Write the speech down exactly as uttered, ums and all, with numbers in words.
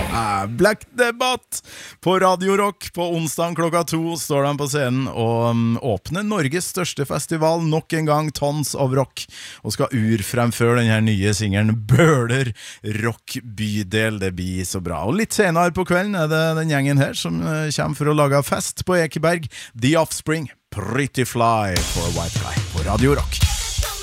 Ah, Black Debate på Radio Rock. På onsdag klokka to står de på scenen og um, åpner Norges største festival nok en gang, Tons of Rock, og skal urfremføre den her nye singelen Bøler Rock Bydel. Det blir så bra. Og litt senere på kvelden er det den gjengen her som uh, kommer for å lage fest på Ekeberg. The Offspring, Pretty Fly for White Guy på Radio Rock.